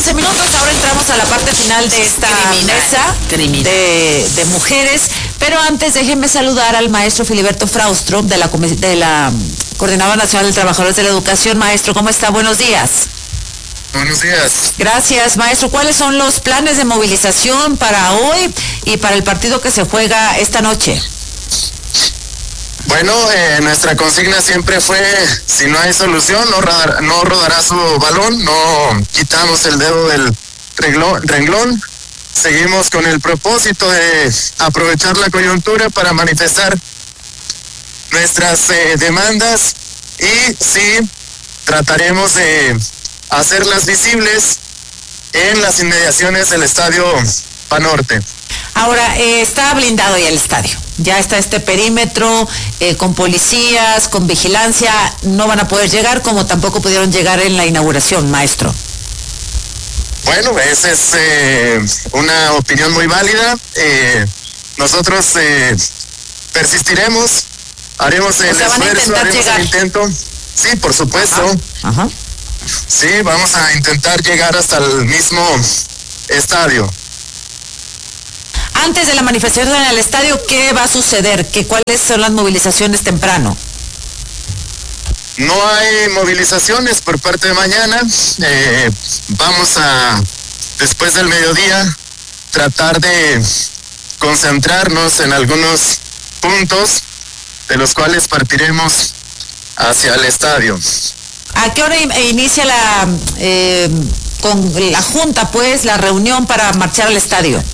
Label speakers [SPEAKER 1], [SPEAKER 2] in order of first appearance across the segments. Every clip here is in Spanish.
[SPEAKER 1] 11 minutos. Ahora entramos a la parte final de esta mesa de mujeres. Pero antes déjenme saludar al maestro Filiberto Fraustro de la Coordinadora Nacional de Trabajadores de la Educación. Maestro, ¿cómo está? Buenos días.
[SPEAKER 2] Buenos días.
[SPEAKER 1] Gracias, maestro. ¿Cuáles son los planes de movilización para hoy y para el partido que se juega esta noche?
[SPEAKER 2] Bueno, nuestra consigna siempre fue, si no hay solución, no rodará su balón, no quitamos el dedo del renglón. Seguimos con el propósito de aprovechar la coyuntura para manifestar nuestras demandas y sí, trataremos de hacerlas visibles en las inmediaciones del Estadio Banorte.
[SPEAKER 1] Ahora, está blindado ya el estadio. Ya está este perímetro con policías, con vigilancia. No van a poder llegar como tampoco pudieron llegar en la inauguración, maestro.
[SPEAKER 2] Bueno, esa es una opinión muy válida. Nosotros persistiremos, haremos el esfuerzo, haremos el intento. Sí, por supuesto.
[SPEAKER 1] Ajá.
[SPEAKER 2] Sí, vamos a intentar llegar hasta el mismo estadio.
[SPEAKER 1] Antes de la manifestación en el estadio, ¿qué va a suceder? ¿Cuáles son las movilizaciones temprano?
[SPEAKER 2] No hay movilizaciones por parte de mañana. Vamos a, después del mediodía, tratar de concentrarnos en algunos puntos de los cuales partiremos hacia el estadio.
[SPEAKER 1] ¿A qué hora inicia con la junta, pues, la reunión para marchar al estadio?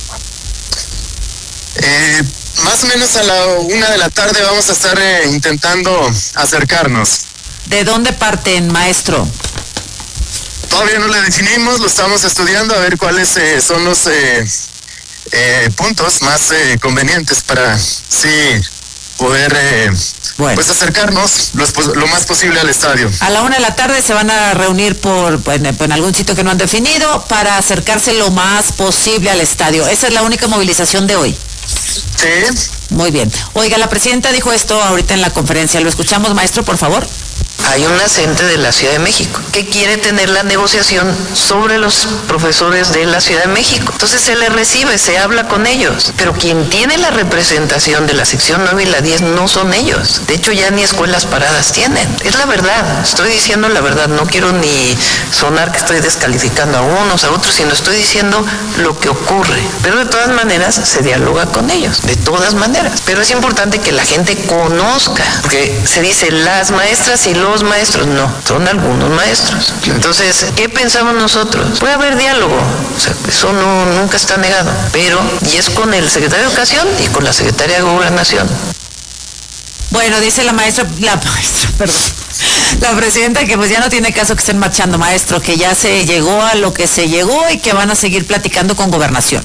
[SPEAKER 2] Más o menos a la 1 de la tarde vamos a estar intentando acercarnos.
[SPEAKER 1] ¿De dónde parten, maestro?
[SPEAKER 2] Todavía no le definimos, lo estamos estudiando a ver cuáles son los puntos más convenientes para sí poder pues acercarnos lo más posible al estadio.
[SPEAKER 1] A la 1 de la tarde se van a reunir en algún sitio que no han definido para acercarse lo más posible al estadio. ¿Esa es la única movilización de hoy?
[SPEAKER 2] Sí.
[SPEAKER 1] Muy bien. Oiga, la presidenta dijo esto ahorita en la conferencia. ¿Lo escuchamos, maestro, por favor?
[SPEAKER 3] Hay una CENTE de la Ciudad de México que quiere tener la negociación sobre los profesores de la Ciudad de México. Entonces se les recibe, se habla con ellos. Pero quien tiene la representación de la sección 9 y la 10 no son ellos. De hecho, ya ni escuelas paradas tienen. Es la verdad. Estoy diciendo la verdad. No quiero ni sonar que estoy descalificando a unos, a otros, sino estoy diciendo lo que ocurre. Pero de todas maneras se dialoga con ellos. De todas maneras. Pero es importante que la gente conozca. Porque se dice las maestras y los maestros, no, son algunos maestros. Entonces, ¿qué pensamos nosotros? Puede haber diálogo, o sea, eso nunca está negado, pero, y es con el secretario de Educación y con la secretaria de Gobernación.
[SPEAKER 1] Bueno, dice la presidenta que pues ya no tiene caso que estén marchando, maestro, que ya se llegó a lo que se llegó y que van a seguir platicando con Gobernación.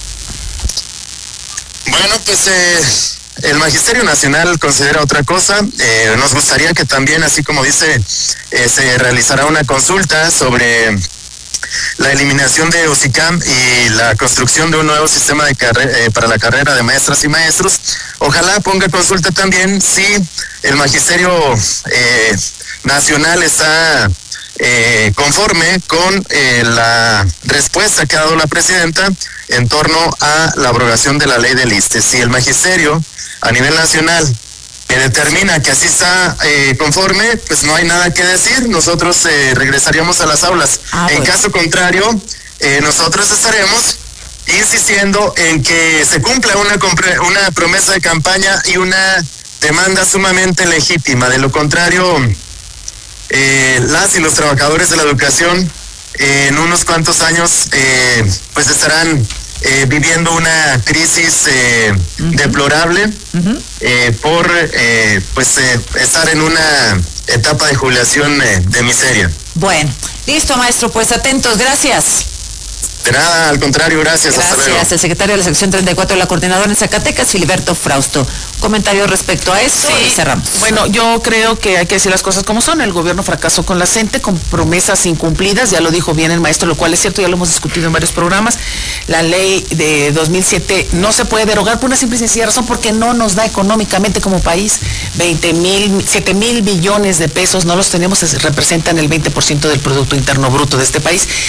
[SPEAKER 2] Bueno, pues el Magisterio Nacional considera otra cosa. Nos gustaría que también, así como dice, se realizará una consulta sobre la eliminación de OSICAM y la construcción de un nuevo sistema para la carrera de maestras y maestros. Ojalá ponga consulta también si el Magisterio Nacional está conforme con la respuesta que ha dado la presidenta en torno a la abrogación de la ley del ISSSTE. Si el Magisterio a nivel nacional determina que así está conforme, pues no hay nada que decir, nosotros regresaríamos a las aulas. En caso contrario, nosotros estaremos insistiendo en que se cumpla una promesa de campaña y una demanda sumamente legítima. De lo contrario, las y los trabajadores de la educación en unos cuantos años pues estarán viviendo una crisis deplorable por estar en una etapa de jubilación de miseria.
[SPEAKER 1] Bueno, listo, maestro, pues atentos, gracias.
[SPEAKER 2] De nada, al contrario, gracias. Hasta luego.
[SPEAKER 1] Gracias, el secretario de la sección 34 de la Coordinadora en Zacatecas, Filiberto Frausto. ¿Comentarios respecto a eso?
[SPEAKER 4] Sí,
[SPEAKER 1] y cerramos.
[SPEAKER 4] Bueno, yo creo que hay que decir las cosas como son. El gobierno fracasó con la CENTE, con promesas incumplidas, ya lo dijo bien el maestro, lo cual es cierto, ya lo hemos discutido en varios programas. La ley de 2007 no se puede derogar por una simple y sencilla razón, porque no nos da económicamente como país. 7,000 billones de pesos, no los tenemos, representan el 20% del Producto Interno Bruto de este país.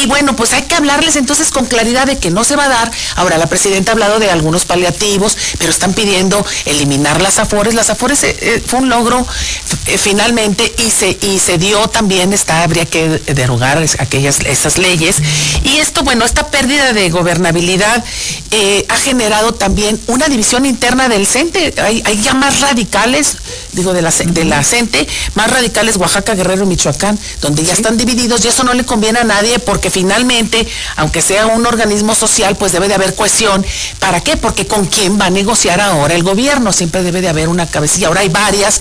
[SPEAKER 4] Y bueno, pues hay que hablarles entonces con claridad de que no se va a dar. Ahora, la presidenta ha hablado de algunos paliativos, pero están pidiendo eliminar las afores. Las afores fue un logro finalmente y se dio también, habría que derogar esas leyes. Y esto, bueno, esta pérdida de gobernabilidad ha generado también una división interna del CENTE. Hay ya más radicales, digo, de la CENTE, más radicales Oaxaca, Guerrero y Michoacán, donde ya están divididos, y eso no le conviene a nadie, porque finalmente, aunque sea un organismo social, pues debe de haber cohesión. ¿Para qué? Porque ¿con quién va a negociar ahora el gobierno? Siempre debe de haber una cabecilla. Ahora hay varias,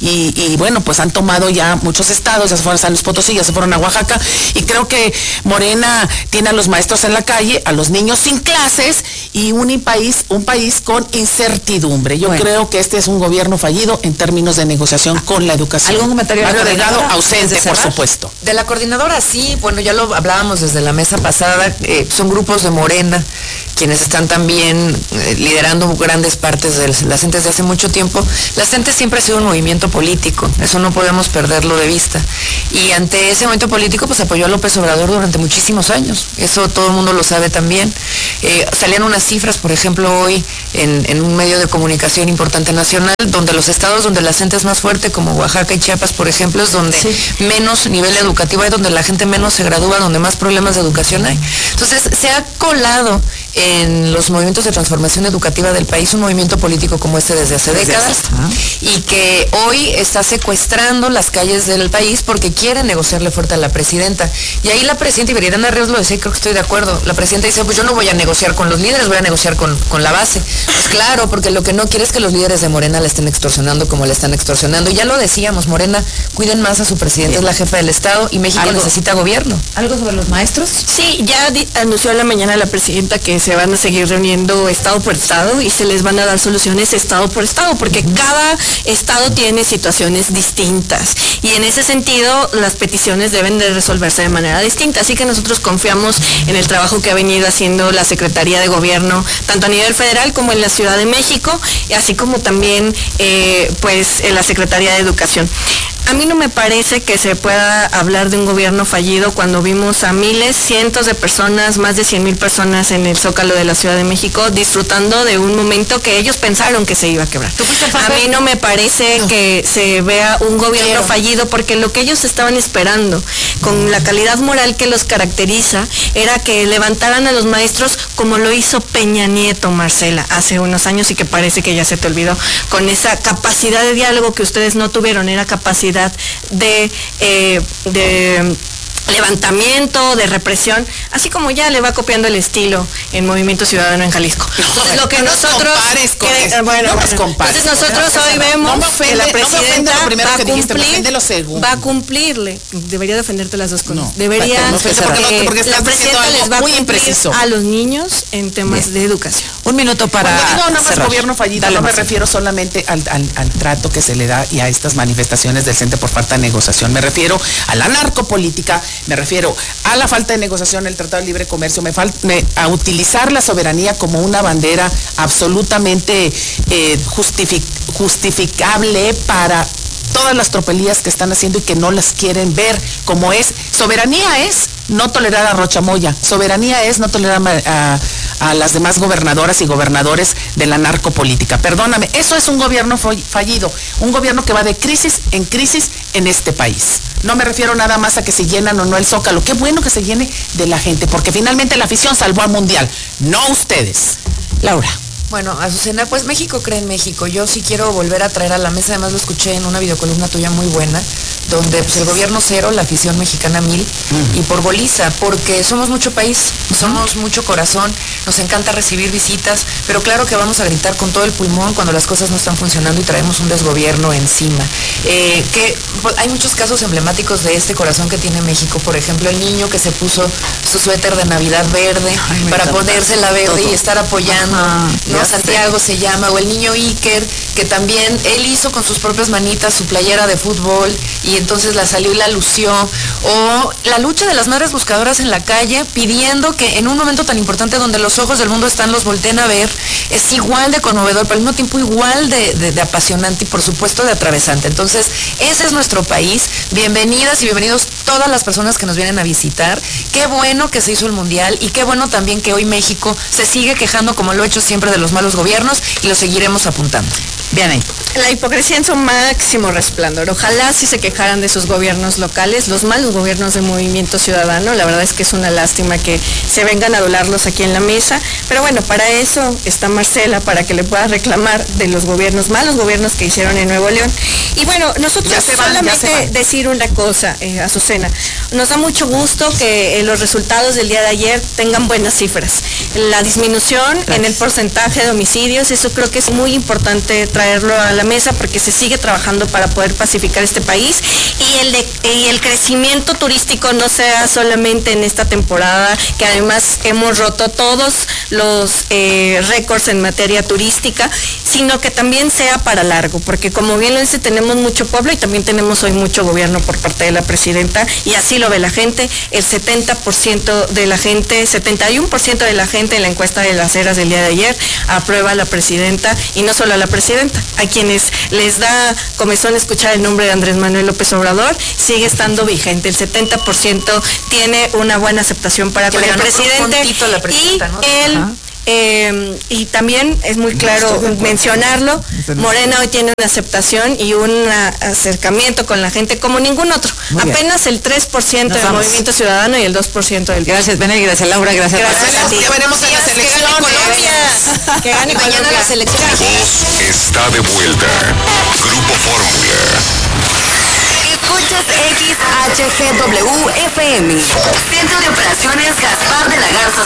[SPEAKER 4] y bueno, pues han tomado ya muchos estados, ya se fueron a San Luis Potosí, ya se fueron a Oaxaca, y creo que Morena tiene a los maestros en la calle, a los niños sin clases, y un país con incertidumbre. Yo creo que este es un gobierno fallido en términos de negociación con la educación.
[SPEAKER 1] ¿Algún comentario?
[SPEAKER 4] Mario Delgado, ausente, por supuesto.
[SPEAKER 3] De la coordinadora, sí, bueno, ya lo hablábamos desde la mesa pasada, son grupos de Morena quienes están también liderando grandes partes de la CENTE desde hace mucho tiempo. La CENTE siempre ha sido un movimiento político, eso no podemos perderlo de vista. Y ante ese movimiento político, pues apoyó a López Obrador durante muchísimos años, eso todo el mundo lo sabe también. Salían unas cifras, por ejemplo, hoy en un medio de comunicación importante nacional, donde los estados donde la CENTE es más fuerte, como Oaxaca y Chiapas, por ejemplo, es donde menos nivel educativo hay, donde la gente menos se gradúa, donde más problemas de educación hay. Entonces, se ha colado en los movimientos de transformación educativa del país un movimiento político como este desde hace décadas, y que hoy está secuestrando las calles del país porque quiere negociarle fuerte a la presidenta. Y ahí la presidenta, y Viridiana Ríos lo decía, creo que estoy de acuerdo, la presidenta dice, pues yo no voy a negociar con los líderes, voy a negociar con la base. Pues claro, porque lo que no quiere es que los líderes de Morena la estén extorsionando como la están extorsionando. Y ya lo decíamos, Morena, cuiden más a su presidenta, es la jefa del Estado, y México necesita gobierno.
[SPEAKER 1] ¿Algo sobre los maestros?
[SPEAKER 5] Sí, ya anunció en la mañana la presidenta que se van a seguir reuniendo estado por estado y se les van a dar soluciones estado por estado, porque cada estado tiene situaciones distintas y en ese sentido las peticiones deben de resolverse de manera distinta. Así que nosotros confiamos en el trabajo que ha venido haciendo la Secretaría de Gobierno, tanto a nivel federal como en la Ciudad de México, así como también pues en la Secretaría de Educación. A mí no me parece que se pueda hablar de un gobierno fallido cuando vimos a miles, cientos de personas, más de 100,000 personas en el Zócalo de la Ciudad de México disfrutando de un momento que ellos pensaron que se iba a quebrar. A mí no me parece que se vea un gobierno fallido, porque lo que ellos estaban esperando, con la calidad moral que los caracteriza, era que levantaran a los maestros como lo hizo Peña Nieto, Marcela, hace unos años, y que parece que ya se te olvidó, con esa capacidad de diálogo que ustedes no tuvieron, era capacidad de levantamiento, de represión, así como ya le va copiando el estilo en Movimiento Ciudadano en Jalisco. Entonces, lo que nosotros entonces nosotros hoy vemos que la presidenta va a cumplirle, debería defenderte las dos cosas, debería, porque la presidenta les va a cumplir a los niños en temas de educación.
[SPEAKER 1] Un minuto para
[SPEAKER 4] Cuando digo nada más gobierno fallido, no me refiero solamente al trato que se le da y a estas manifestaciones del CENTE por falta de negociación, me refiero a la narcopolítica, me refiero a la falta de negociación en el Tratado de Libre Comercio, a utilizar la soberanía como una bandera absolutamente justificable para todas las tropelías que están haciendo y que no las quieren ver como es. Soberanía es no tolerar a Rochamoya, soberanía es no tolerar a las demás gobernadoras y gobernadores de la narcopolítica. Perdóname, eso es un gobierno fallido, un gobierno que va de crisis en este país. No me refiero nada más a que se llenan o no el Zócalo, qué bueno que se llene de la gente, porque finalmente la afición salvó al Mundial, no ustedes. Laura.
[SPEAKER 3] Bueno, Azucena, pues México cree en México. Yo sí quiero volver a traer a la mesa, además lo escuché en una videocolumna tuya muy buena, donde pues, el gobierno cero, la afición mexicana 1000, y por goliza, porque somos mucho país, somos mucho corazón, nos encanta recibir visitas, pero claro que vamos a gritar con todo el pulmón cuando las cosas no están funcionando y traemos un desgobierno encima. Pues, hay muchos casos emblemáticos de este corazón que tiene México, por ejemplo, el niño que se puso su suéter de Navidad verde para ponérsela verde y estar apoyando, ¿no? Santiago se llama, o el niño Iker, que también él hizo con sus propias manitas su playera de fútbol y entonces la salió y la lució. O la lucha de las madres buscadoras en la calle pidiendo que en un momento tan importante donde los ojos del mundo están, los volteen a ver, es igual de conmovedor, pero al mismo tiempo igual de apasionante y por supuesto de atravesante. Entonces, ese es nuestro país. Bienvenidas y bienvenidos todas las personas que nos vienen a visitar. Qué bueno que se hizo el Mundial y qué bueno también que hoy México se sigue quejando, como lo ha hecho siempre, de los malos gobiernos y lo seguiremos apuntando.
[SPEAKER 1] Bien ahí.
[SPEAKER 5] La hipocresía en su máximo resplandor. Ojalá si se quejaran de sus gobiernos locales, los malos gobiernos de Movimiento Ciudadano. La verdad es que es una lástima que se vengan a adularlos aquí en la mesa. Pero bueno, para eso está Marcela, para que le pueda reclamar de los malos gobiernos que hicieron en Nuevo León. Y bueno, nosotros solamente decir una cosa, Azucena. Nos da mucho gusto que los resultados del día de ayer tengan buenas cifras. La disminución en el porcentaje de homicidios, eso creo que es muy importante traerlo a la mesa porque se sigue trabajando para poder pacificar este país y el crecimiento turístico no sea solamente en esta temporada, que además hemos roto todos los récords en materia turística, sino que también sea para largo, porque como bien lo dice, tenemos mucho pueblo y también tenemos hoy mucho gobierno por parte de la presidenta y así lo ve la gente. El 70% de la gente, 71% de la gente en la encuesta de las Heras del día de ayer aprueba a la presidenta, y no solo a la presidenta, a quienes les da comezón escuchar el nombre de Andrés Manuel López Obrador, sigue estando vigente. El 70% tiene una buena aceptación para con el presidente y él. Y también es muy claro mencionarlo, Morena hoy tiene una aceptación y un acercamiento con la gente como ningún otro. Apenas el 3% del Movimiento Ciudadano y el 2% del...
[SPEAKER 1] Gracias, Benel, gracias, Laura, gracias.
[SPEAKER 4] Ya veremos en las elecciones.
[SPEAKER 5] Que gane mañana las elecciones.
[SPEAKER 6] Voz está de vuelta. Grupo Fórmula.
[SPEAKER 7] Escuchas XHGW FM. Centro de Operaciones Gaspar de la Garza